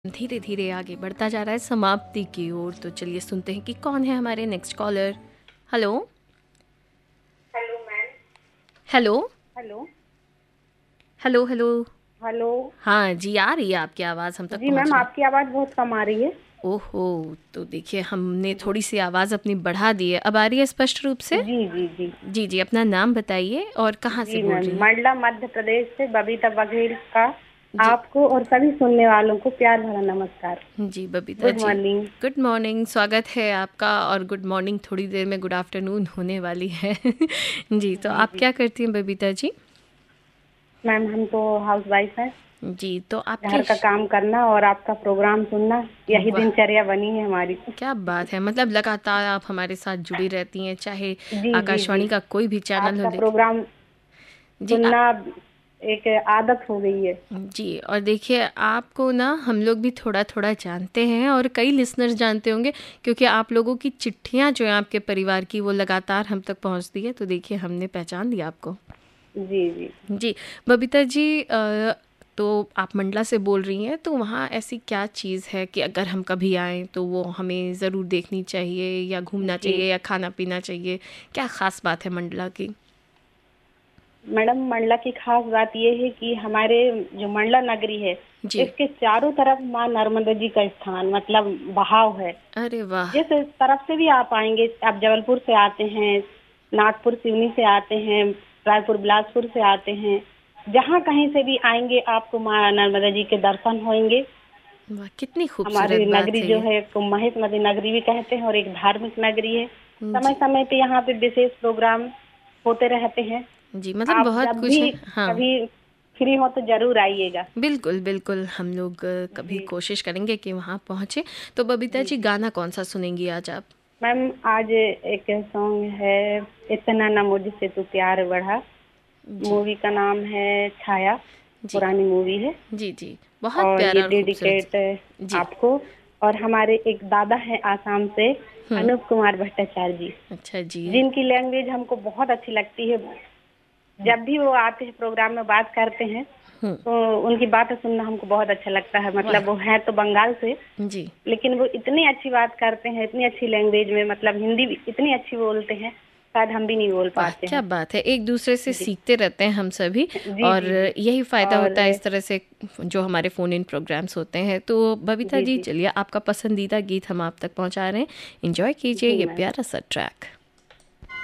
धीरे धीरे आगे बढ़ता जा रहा है समाप्ति की ओर। तो चलिए सुनते हैं कि कौन है हमारे next collar. Hello hello ma'am. Hello hello hello hello. Hello. हाँ जी, आ रही है आपकी आवाज़, हम तक जी पहुँच मैम, रही है। आपकी आवाज़ बहुत कम आ रही है। ओहो, तो देखिए हमने थोड़ी सी आवाज़ अपनी बढ़ा दी है, अब आ रही है स्पष्ट रूप से। जी जी जी। जी जी, अपना नाम बताइए और कहाँ से जी बोल मैम, रही हैं। मंडला मध्य प्रदेश से बबीता बघेल का जी आपको और सभी सुनने वालों को प्यार भरा नमस्कार। जी बबीता गुड जी, मॉर्निंग। गुड मॉर्निंग, स्वागत है आपका। और गुड मॉर्निंग थोड़ी देर में गुड आफ्टरनून होने वाली है। जी, तो जी आप जी क्या करती हैं बबीता जी। मैम, हम तो हाउस वाइफ हैं। जी, तो आपके घर का काम करना और आपका प्रोग्राम सुनना, यही वाह, दिनचर्या बनी है हमारी। क्या बात है। मतलब लगातार आप हमारे साथ जुड़ी रहती हैं, चाहे जी जी जी। आकाशवाणी का कोई भी चैनल हो, आपका लेकिन प्रोग्राम जी सुनना एक आदत हो गई है। जी। और देखिए आपको ना हम लोग भी थोड़ा थोड़ा जानते हैं और कई लिसनर्स जानते होंगे, क्योंकि आप लोगों की चिट्ठियां जो हैं आपके परिवार की वो लगातार हम तक पहुंचती है। तो देखिए हमने पहचान लिया आपको। जी जी जी बबीता जी, तो आप मंडला से बोल रही हैं, तो वहाँ ऐसी क्या चीज़ है कि अगर हम कभी आएँ तो वो हमें ज़रूर देखनी चाहिए या घूमना जी चाहिए या खाना पीना चाहिए। क्या ख़ास बात है मंडला की। मैडम, मंडला की खास बात ये है कि हमारे जो मंडला नगरी है, जी। इसके चारों तरफ माँ नर्मदा जी का स्थान, मतलब बहाव है। अरे वाह। जिस तरफ से भी आप आएंगे, आप जबलपुर से आते हैं, नागपुर सिवनी से आते हैं, रायपुर बिलासपुर से आते हैं, जहाँ कहीं से भी आएंगे आपको माँ नर्मदा जी के दर्शन होंगे। वाह, कितनी खूबसूरत हमारी बात नगरी है जो ये। है को महेशमती नगरी भी कहते हैं और एक धार्मिक नगरी है। समय जी समय पे यहाँ पे विशेष प्रोग्राम होते रहते हैं। जी, मतलब आप बहुत जब कुछ भी है। हाँ, कभी फ्री हो तो जरूर आइएगा। बिल्कुल बिल्कुल, हम लोग कभी जी कोशिश करेंगे कि वहाँ पहुँचे। तो बबीता जी जी, जी गाना कौन सा सुनेंगी आज आप। मैम, आज एक सॉन्ग है, इतना ना मुझसे तू प्यार बढ़ा। जी मूवी का नाम है छाया। जी पुरानी मूवी है। जी जी, बहुत और ये प्यारा और खूबसूरत। डेडिकेट जी। आपको और हमारे एक दादा हैं आसाम से, हुँ। अनूप कुमार भट्टाचार्य जी, अच्छा जी। जिनकी लैंग्वेज हमको बहुत अच्छी लगती है। जब भी वो आते हैं प्रोग्राम में बात करते हैं हुँ। तो उनकी बातें सुनना हमको बहुत अच्छा लगता है। वाह! मतलब वो है तो बंगाल से, जी। लेकिन वो इतनी अच्छी बात करते हैं, इतनी अच्छी लैंग्वेज में, मतलब हिंदी भी इतनी अच्छी बोलते हैं, शायद हम भी नहीं बोल वाह! पाते क्या हैं। बात है। एक-दूसरे से जी सीखते रहते हैं हम सभी। जी और जी जी। यही फ़ायदा और होता है इस तरह से जो हमारे फ़ोन इन प्रोग्राम्स होते हैं। तो बबीता जी जी, जी चलिए आपका पसंदीदा गीत हम आप तक पहुँचा रहे हैं। एन्जॉय कीजिए जी ये मैम। प्यारा-सा ट्रैक।